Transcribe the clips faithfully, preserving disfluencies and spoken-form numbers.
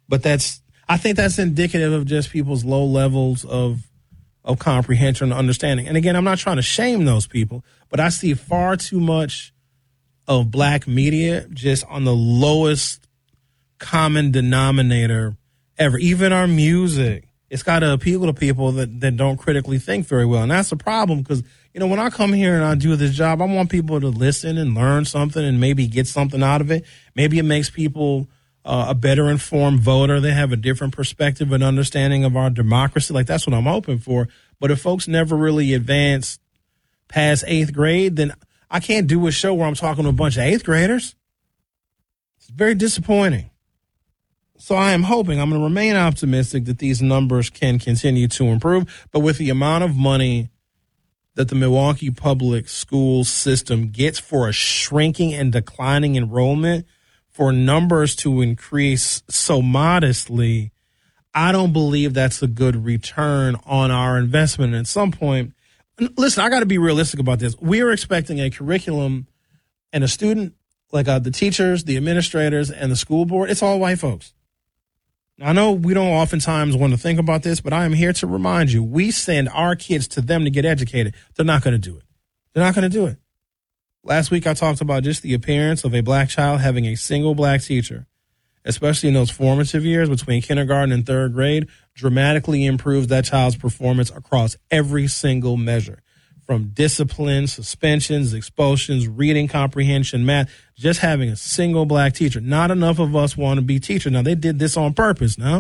But that's, I think that's indicative of just people's low levels of of comprehension and understanding. And again, I'm not trying to shame those people, but I see far too much of black media just on the lowest common denominator ever. Even our music, it's got to appeal to people that, that don't critically think very well. And that's a problem because, you know, when I come here and I do this job, I want people to listen and learn something and maybe get something out of it. Maybe it makes people uh, a better informed voter. They have a different perspective and understanding of our democracy. Like, that's what I'm hoping for. But if folks never really advance past eighth grade, then I can't do a show where I'm talking to a bunch of eighth graders. It's very disappointing. So I am hoping, I'm going to remain optimistic that these numbers can continue to improve. But with the amount of money that the Milwaukee public school system gets for a shrinking and declining enrollment, for numbers to increase so modestly, I don't believe that's a good return on our investment. And at some point, listen, I got to be realistic about this. We are expecting a curriculum and a student, like uh, the teachers, the administrators, and the school board. It's all white folks. Now, I know we don't oftentimes want to think about this, but I am here to remind you, we send our kids to them to get educated. They're not going to do it. They're not going to do it. Last week, I talked about just the appearance of a black child having a single black teacher, especially in those formative years between kindergarten and third grade, dramatically improves that child's performance across every single measure, from discipline, suspensions, expulsions, reading comprehension, math. Just having a single black teacher. Not enough of us want to be teachers. Now, they did this on purpose now.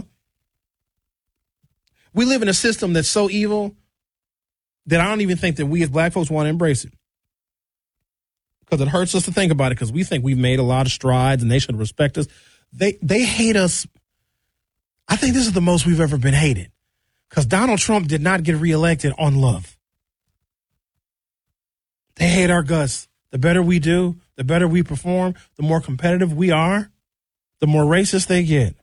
We live in a system that's so evil that I don't even think that we as black folks want to embrace it. Because it hurts us to think about it, because we think we've made a lot of strides and they should respect us. They they hate us. I think this is the most we've ever been hated, because Donald Trump did not get reelected on love. They hate our guts. The better we do, the better we perform, the more competitive we are, the more racist they get.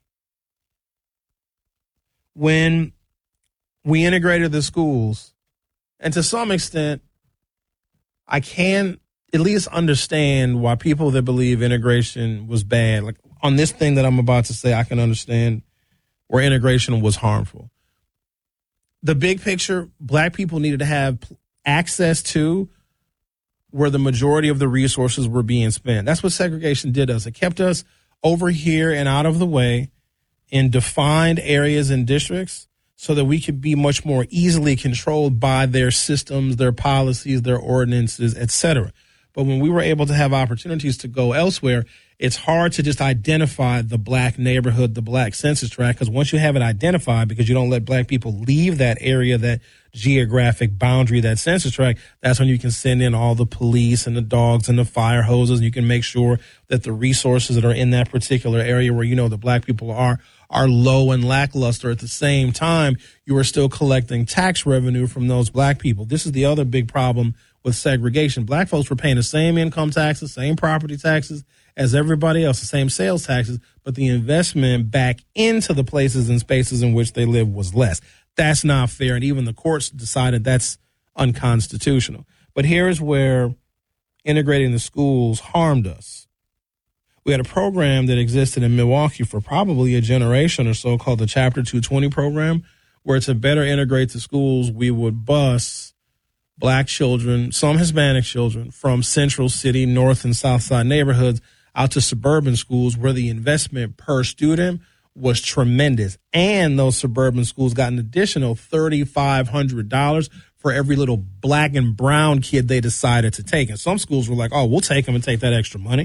When we integrated the schools, and to some extent, I can at least understand why people that believe integration was bad, like on this thing that I'm about to say, I can understand where integration was harmful. The big picture, black people needed to have access to where the majority of the resources were being spent. That's what segregation did us. It kept us over here and out of the way in defined areas and districts so that we could be much more easily controlled by their systems, their policies, their ordinances, et cetera. But when we were able to have opportunities to go elsewhere, it's hard to just identify the black neighborhood, the black census tract, because once you have it identified, because you don't let black people leave that area, that geographic boundary, that census tract, that's when you can send in all the police and the dogs and the fire hoses, and you can make sure that the resources that are in that particular area where you know the black people are are low and lackluster. At the same time, you are still collecting tax revenue from those black people. This is the other big problem with segregation. Black folks were paying the same income taxes, same property taxes as everybody else, the same sales taxes, but the investment back into the places and spaces in which they live was less. That's not fair, and even the courts decided that's unconstitutional. But here's where integrating the schools harmed us. We had a program that existed in Milwaukee for probably a generation or so called the Chapter two twenty program, where to better integrate the schools, we would bus black children, some Hispanic children, from central city, north and south side neighborhoods out to suburban schools where the investment per student was tremendous. And those suburban schools got an additional three thousand five hundred dollars for every little black and brown kid they decided to take. And some schools were like, oh, we'll take them and take that extra money.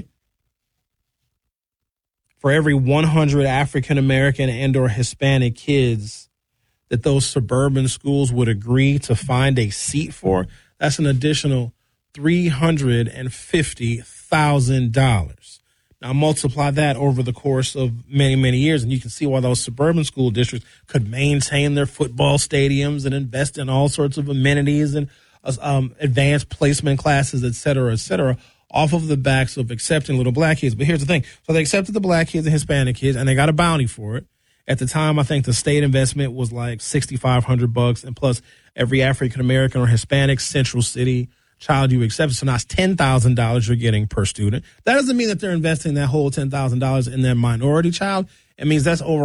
For every one hundred African American and or Hispanic kids that those suburban schools would agree to find a seat for, that's an additional three hundred fifty thousand dollars. Now multiply that over the course of many, many years, and you can see why those suburban school districts could maintain their football stadiums and invest in all sorts of amenities and um, advanced placement classes, et cetera, et cetera, off of the backs of accepting little black kids. But here's the thing. So they accepted the black kids and Hispanic kids, and they got a bounty for it. At the time, I think the state investment was like sixty-five hundred bucks, and plus every African American or Hispanic central city child you accept. So now it's ten thousand dollars you're getting per student. That doesn't mean that they're investing that whole ten thousand dollars in their minority child. It means that's over